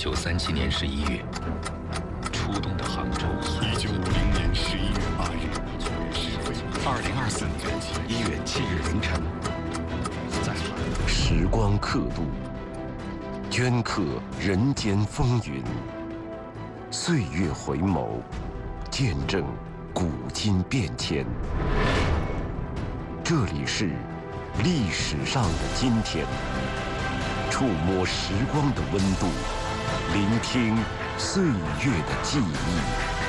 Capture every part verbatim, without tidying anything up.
九三七年十一月，初冬的杭州。 一九五零年十一月八日， 二零二四年一月七日凌晨， 在时光刻度，镌刻人间风云；岁月回眸，见证古今变迁。这里是历史上的今天，触摸时光的温度，聆听岁月的记忆。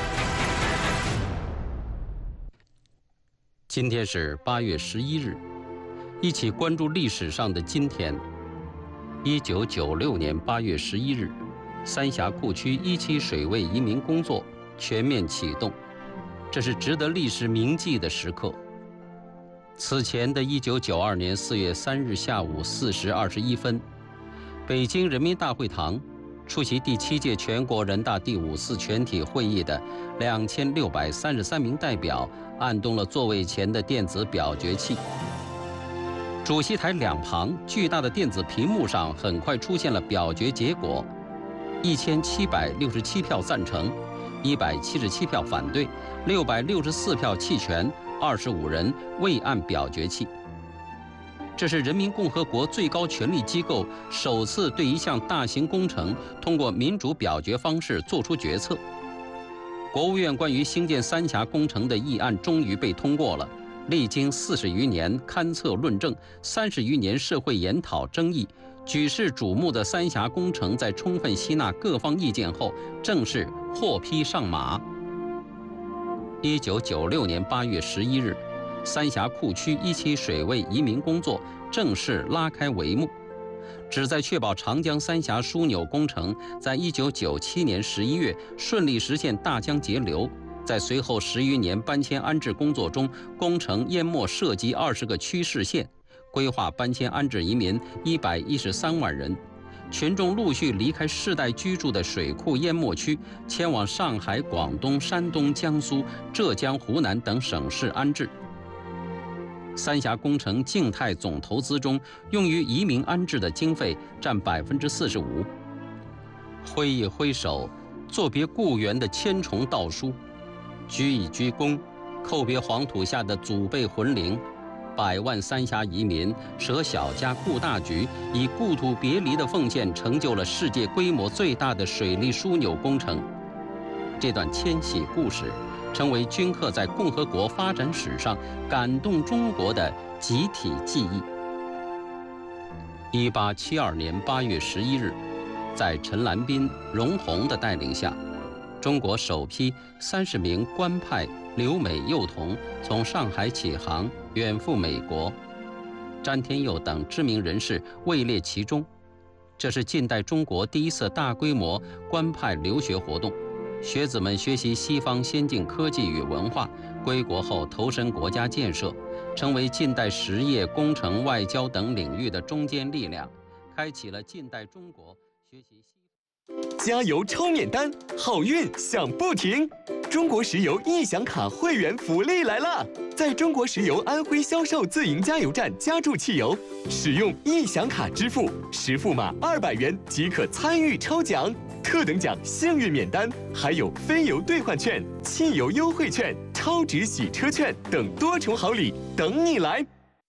今天是八月十一日，一起关注历史上的今天。一九九六年八月十一日，三峡库区一期水位移民工作全面启动，这是值得历史铭记的时刻。此前的一九九二年四月三日下午四时二十一分，北京人民大会堂出席第七届全国人大第五次全体会议的两千六百三十三名代表按动了座位前的电子表决器。主席台两旁巨大的电子屏幕上很快出现了表决结果：一千七百六十七票赞成，一百七十七票反对，六百六十四票弃权，二十五人未按表决器。这是人民共和国最高权力机构首次对一项大型工程通过民主表决方式作出决策。国务院关于兴建三峡工程的议案终于被通过了。历经四十余年勘测论证，三十余年社会研讨争议，举世瞩目的三峡工程在充分吸纳各方意见后，正式获批上马。一九九六年八月十一日，三峡库区一期水位移民工作正式拉开帷幕，旨在确保长江三峡枢纽工程在一九九七年十一月顺利实现大江截流。在随后十余年搬迁安置工作中，工程淹没涉及二十个区市县，规划搬迁安置移民一百一十三万人，群众陆续离开世代居住的水库淹没区，迁往上海、广东、山东、江苏、浙江、湖南等省市安置。三峡工程静态总投资中，用于移民安置的经费占百分之四十五。挥一挥手，作别故园的千重悼书。鞠一鞠躬，叩别黄土下的祖辈魂灵。百万三峡移民舍小家顾大局，以故土别离的奉献，成就了世界规模最大的水利枢纽工程。这段迁徙故事成为镌刻在共和国发展史上感动中国的集体记忆。一八七二年八月十一日，在陈兰斌、荣闳的带领下，中国首批三十名官派留美幼童从上海起航，远赴美国。詹天佑等知名人士位列其中。这是近代中国第一次大规模官派留学活动，学子们学习西方先进科技与文化，归国后投身国家建设，成为近代实业、工程、外交等领域的中坚力量，开启了近代中国学习西。 加油抽免单，好运享不停！中国石油易享卡会员福利来了！在中国石油安徽销售自营加油站加注汽油，使用易享卡支付，实付码二百元即可参与抽奖。特等奖幸运免单，还有非油兑换券、汽油优惠券、超值洗车券等多重好礼等你来！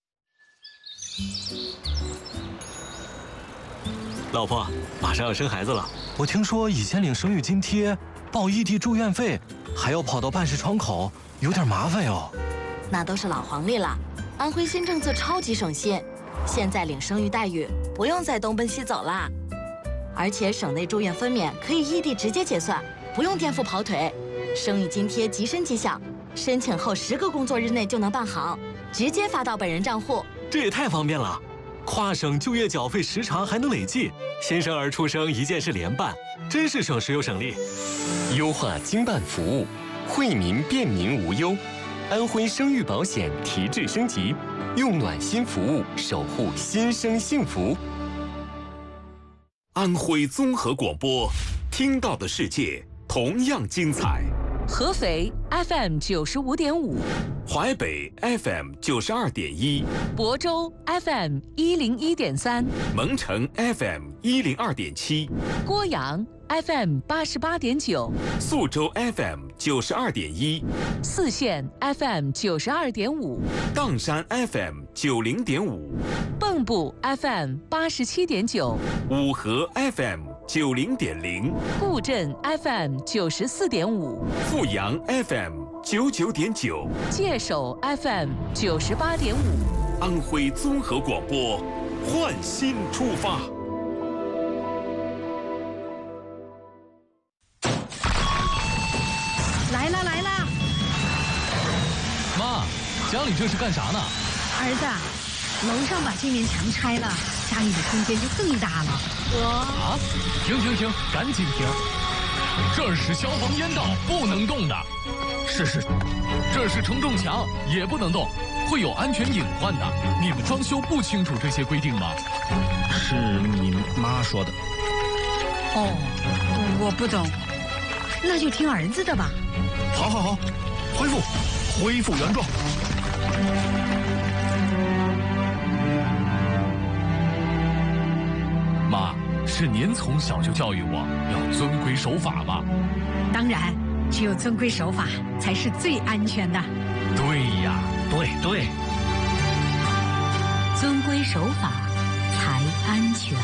老婆，马上要生孩子了。我听说以前领生育津贴、报异地住院费，还要跑到办事窗口，有点麻烦哟。 那都是老黄历了，安徽新政策超级省心，现在领生育待遇不用再东奔西走啦。而且省内住院分娩可以异地直接结算，不用颠覆跑腿。生育津贴即申即享，申请后十个工作日内就能办好，直接发到本人账户。 这也太方便了。跨省就业缴费时长还能累计，新生儿出生一件事联办，真是省时又省力。 优化经办服务，惠民便民无忧。安徽生育保险提质升级，用暖心服务守护新生幸福。 安徽综合广播，听到的世界同样精彩。 合肥 F M 九十五点五， 淮北 F M 九十二点一， 亳州 F M 一零一点三， 蒙城 F M 一零二点七， 郭阳 F M 八十八点九， 宿州 F M 九十二点一， 泗县 F M 九十二点五， 砀山 F M 九零点五， 蚌埠 F M 八十七点九， 五河 F M 九零点零， 固镇 F M 九十四点五， 阜阳 F M 九九点九， 界首 F M 九十八点五， 安徽综合广播，焕新出发。 来啦来啦！ 妈，家里这是干啥呢？ 儿子，楼上把这面墙拆了，家里的空间就更大了。我啊！停停停，赶紧停！这是消防烟道，不能动的。是是，这是承重墙，也不能动，会有安全隐患的。你们装修不清楚这些规定吗？ 是你妈说的。 哦，我不懂，那就听儿子的吧。 好好好，恢复，恢复原状。 妈，是您从小就教育我要遵规守法吧？ 当然，只有遵规守法才是最安全的。 对呀， 对对， 遵规守法才安全。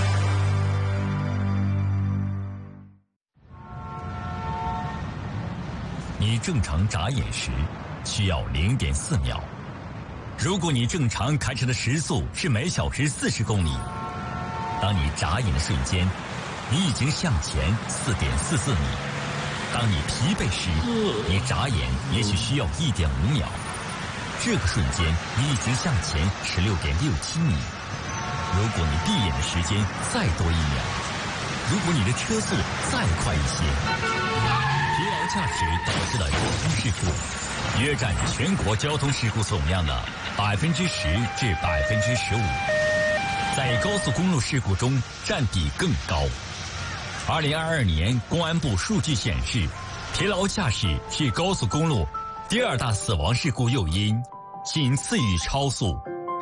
你正常眨眼时需要零点四秒。如果你正常开车的时速是每小时四十公里，当你眨眼的瞬间，你已经向前四点四四米。当你疲惫时，你眨眼也许需要一点五秒。这个瞬间，你已经向前十六点六七米。如果你闭眼的时间再多一秒，如果你的车速再快一些，疲劳驾驶导致的交通事故约占全国交通事故总量的百分之十至百分之十五，在高速公路事故中占比更高。二零二二年公安部数据显示，疲劳驾驶是高速公路第二大死亡事故诱因，仅次于超速。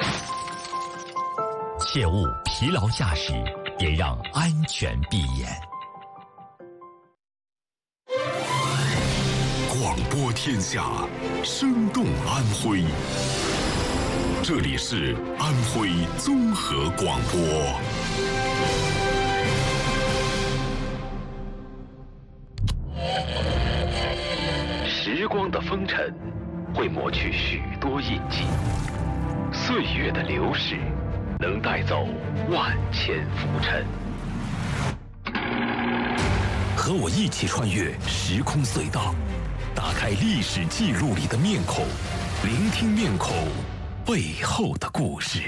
切勿疲劳驾驶，别让安全闭眼。 广播天下，生动安徽。这里是安徽综合广播。 时光的风尘会抹去许多印记，岁月的流逝能带走万千浮尘。 和我一起穿越时空隧道，打开历史记录里的面孔，聆听面孔背后的故事。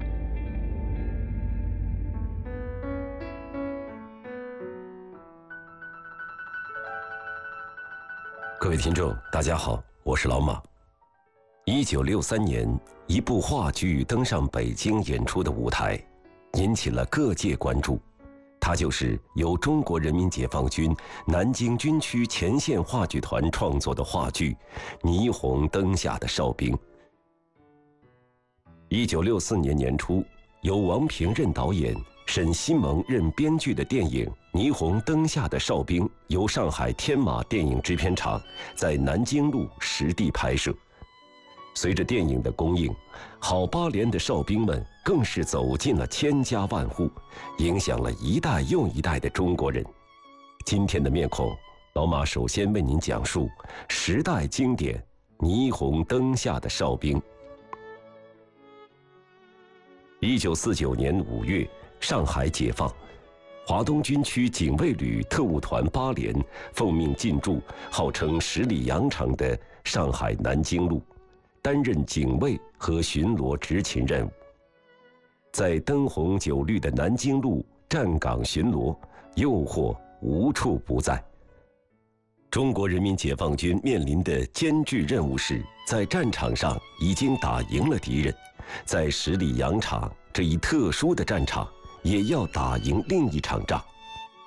各位听众，大家好，我是老马。一九六三年，一部话剧登上北京演出的舞台，引起了各界关注。它就是由中国人民解放军南京军区前线话剧团创作的话剧《霓虹灯下的哨兵》。一九六四年年初，由王平任导演、沈西蒙任编剧的电影《霓虹灯下的哨兵》由上海天马电影制片厂在南京路实地拍摄。随着电影的公映，好八连的哨兵们更是走进了千家万户，影响了一代又一代的中国人。今天的面孔，老马首先为您讲述时代经典《霓虹灯下的哨兵》。一九四九年五月，上海解放，华东军区警卫旅特务团八连奉命进驻号称十里洋场的上海南京路，担任警卫和巡逻执勤任务。在灯红酒绿的南京路站岗巡逻，诱惑无处不在。中国人民解放军面临的艰巨任务是，在战场上已经打赢了敌人，在十里洋场这一特殊的战场，也要打赢另一场仗。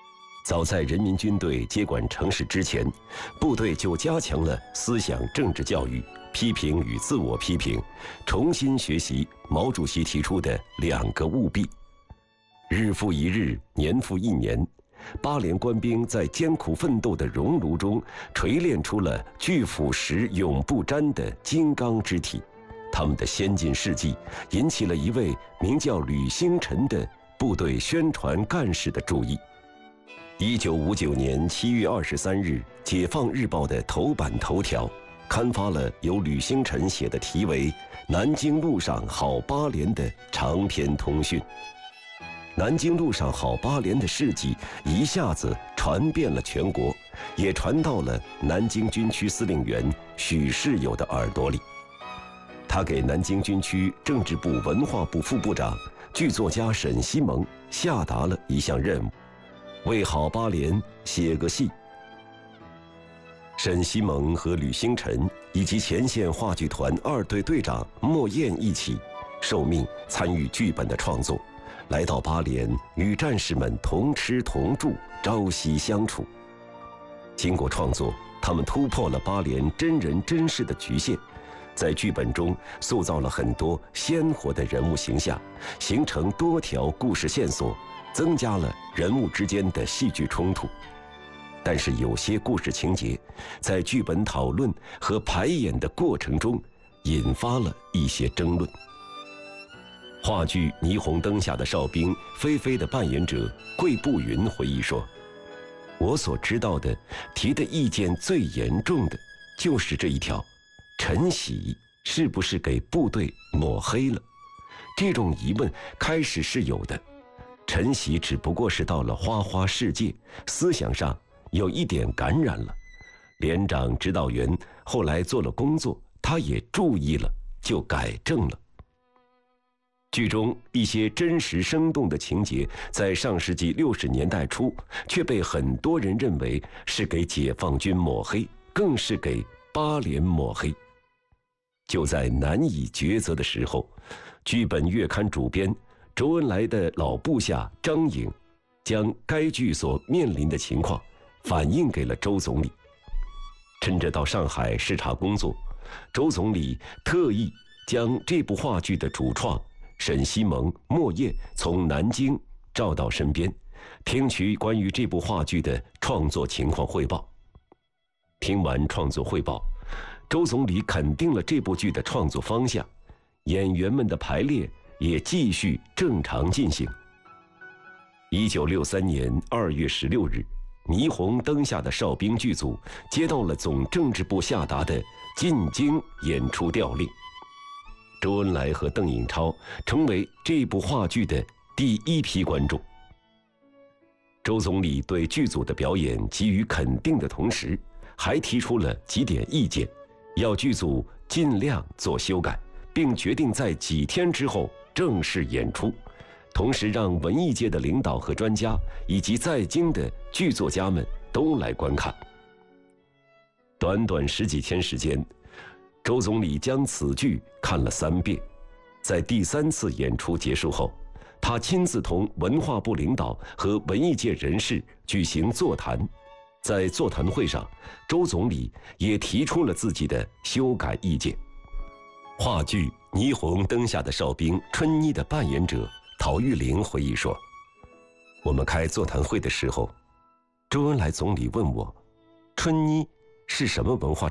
早在人民军队接管城市之前，部队就加强了思想政治教育、批评与自我批评，重新学习毛主席提出的两个务必。日复一日，年复一年，八连官兵在艰苦奋斗的熔炉中锤炼出了拒腐蚀永不沾的金刚之体。他们的先进事迹引起了一位名叫吕星辰的部队宣传干事的注意。一九五九年七月二十三日，《解放日报》的头版头条刊发了由吕星辰写的题为《南京路上好八连》的长篇通讯。南京路上好八连的事迹一下子传遍了全国，也传到了南京军区司令员许世友的耳朵里。他给南京军区政治部文化部副部长、剧作家沈西蒙下达了一项任务，为好八连写个戏。沈西蒙和吕星辰以及前线话剧团二队队长莫燕一起，受命参与剧本的创作，来到八连与战士们同吃同住，朝夕相处。经过创作，他们突破了八连真人真事的局限，在剧本中塑造了很多鲜活的人物形象，形成多条故事线索，增加了人物之间的戏剧冲突。但是有些故事情节在剧本讨论和排演的过程中引发了一些争论。话剧《霓虹灯下的哨兵》菲菲的扮演者桂步云回忆说，我所知道的提的意见最严重的就是这一条，陈喜是不是给部队抹黑了？这种疑问开始是有的，陈喜只不过是到了花花世界，思想上有一点感染了。连长指导员后来做了工作，他也注意了，就改正了。剧中一些真实生动的情节，在上世纪六十年代初却被很多人认为是给解放军抹黑，更是给八连抹黑。就在难以抉择的时候，剧本月刊主编周恩来的老部下张颖将该剧所面临的情况反映给了周总理。趁着到上海视察工作，周总理特意将这部话剧的主创沈西蒙、莫燕从南京召到身边，听取关于这部话剧的创作情况汇报。听完创作汇报，周总理肯定了这部剧的创作方向，演员们的排练也继续正常进行。一九六三年二月十六日，霓虹灯下的哨兵剧组接到了总政治部下达的进京演出调令。周恩来和邓颖超成为这部话剧的第一批观众。周总理对剧组的表演给予肯定的同时，还提出了几点意见，要剧组尽量做修改，并决定在几天之后正式演出，同时让文艺界的领导和专家以及在京的剧作家们都来观看。短短十几天时间，周总理将此剧看了三遍。在第三次演出结束后，他亲自同文化部领导和文艺界人士举行座谈。在座谈会上，周总理也提出了自己的修改意见。话剧《霓虹灯下的哨兵》春妮的扮演者陶玉玲回忆说，我们开座谈会的时候，周恩来总理问我，春妮是什么文化